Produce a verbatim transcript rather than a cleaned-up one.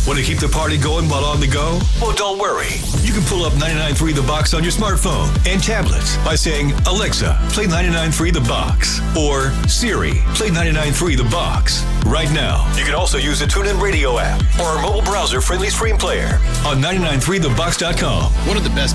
Want to keep the party going while on the go? Well, don't worry. You can pull up ninety-nine point three The Box on your smartphone and tablets by saying, Alexa, play ninety-nine point three The Box. Or, Siri, play ninety-nine point three The Box. Right now. You can also use the TuneIn Radio app or our mobile browser-friendly stream player on ninety-nine point three the box dot com. One of the best